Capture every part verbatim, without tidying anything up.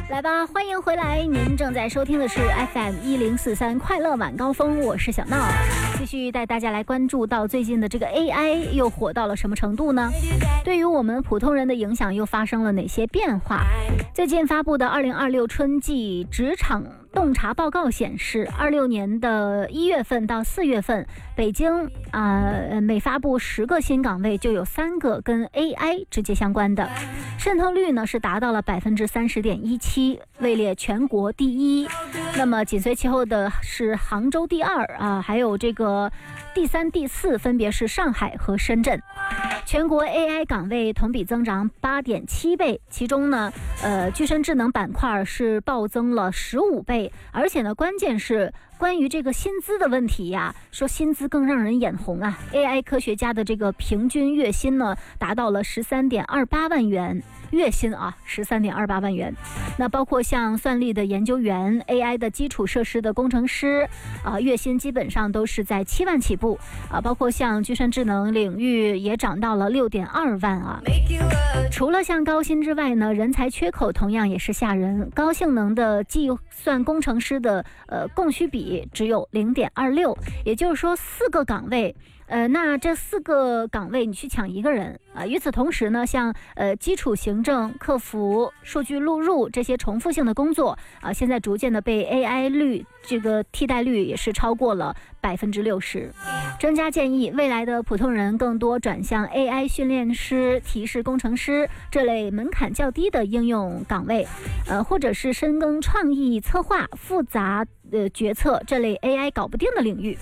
来吧，欢迎回来！您正在收听的是 F M 一零四三快乐晚高峰，我是小闹，继续带大家来关注到最近的这个 A I 又火到了什么程度呢？对于我们普通人的影响又发生了哪些变化？最近发布的二零二六春季职场洞察报告显示，二六年的一月份到四月份，北京啊、呃、每发布十个新岗位就有三个跟 A I 直接相关的，渗透率呢是达到了百分之三十点一七，位列全国第一。那么紧随其后的是杭州第二啊，还有这个第三、第四分别是上海和深圳。全国 A I 岗位同比增长八点七倍，其中呢，呃，具身智能板块是暴增了十五倍，而且呢，关键是关于这个薪资的问题呀，说薪资更让人眼红啊。A I 科学家的这个平均月薪呢，达到了十三点二八万元。月薪啊，十三点二八万元。那包括像算力的研究员、A I 的基础设施的工程师啊，月薪基本上都是在七万起步啊。包括像具身智能领域也涨到了六点二万啊。除了像高薪之外呢，人才缺口同样也是吓人。高性能的计算工程师的呃供需比只有零点二六，也就是说四个岗位。呃，那这四个岗位你去抢一个人啊、呃。与此同时呢，像呃基础行政、客服、数据录入这些重复性的工作啊、呃，现在逐渐的被 A I 率这个替代率也是超过了百分之六十。专家建议，未来的普通人更多转向 A I 训练师、提示工程师这类门槛较低的应用岗位，呃，或者是深耕创意策划、复杂的决策这类 A I 搞不定的领域。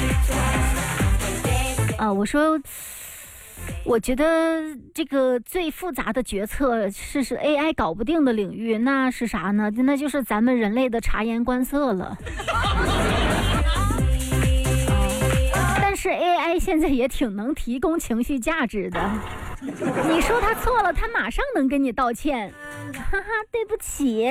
啊、呃，我说，我觉得这个最复杂的决策是是 A I 搞不定的领域，那是啥呢？那就是咱们人类的察言观色了。但是 A I 现在也挺能提供情绪价值的，你说他错了，他马上能跟你道歉，哈哈，对不起。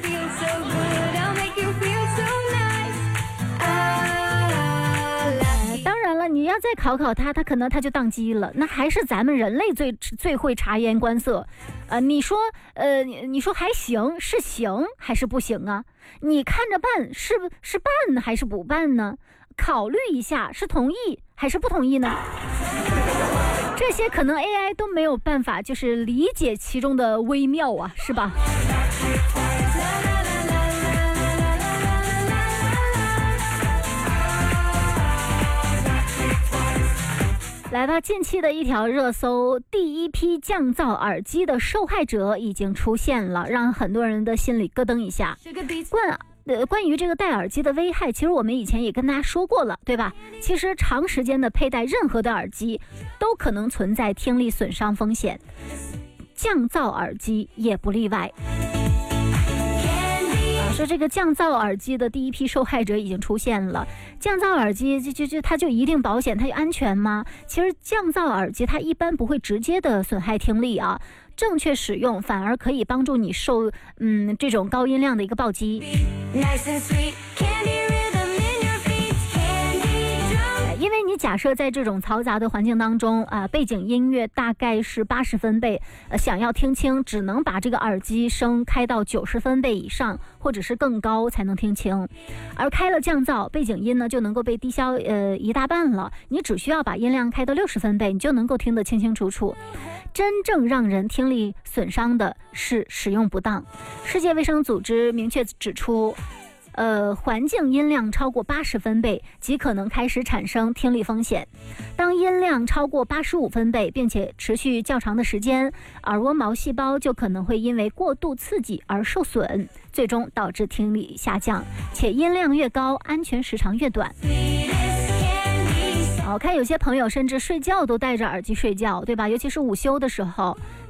你要再考考他，他可能他就宕机了。那还是咱们人类最最会察言观色，呃，你说，呃，你说还行，是行还是不行啊？你看着办，是是办还是不办呢？考虑一下，是同意还是不同意呢？这些可能 A I 都没有办法，就是理解其中的微妙啊，是吧？来吧，近期的一条热搜，第一批降噪耳机的受害者已经出现了，让很多人的心里咯噔一下。关呃，关于这个戴耳机的危害，其实我们以前也跟大家说过了，对吧？其实长时间的佩戴任何的耳机，都可能存在听力损伤风险，降噪耳机也不例外。说这个降噪耳机的第一批受害者已经出现了。降噪耳机就就就它就一定保险，它就安全吗？其实降噪耳机它一般不会直接的损害听力啊，正确使用反而可以帮助你受嗯这种高音量的一个暴击。因为你假设在这种嘈杂的环境当中啊、呃，背景音乐大概是八十分贝，呃，想要听清，只能把这个耳机声开到九十分贝以上，或者是更高才能听清。而开了降噪，背景音呢就能够被低消呃一大半了。你只需要把音量开到六十分贝，你就能够听得清清楚楚。真正让人听力损伤的是使用不当。世界卫生组织明确指出。呃，环境音量超过八十分贝，即可能开始产生听力风险。当音量超过八十五分贝，并且持续较长的时间，耳蜗毛细胞就可能会因为过度刺激而受损，最终导致听力下降。且音量越高，安全时长越短。我看有些朋友甚至睡觉都戴着耳机睡觉，对吧？尤其是午休的时候。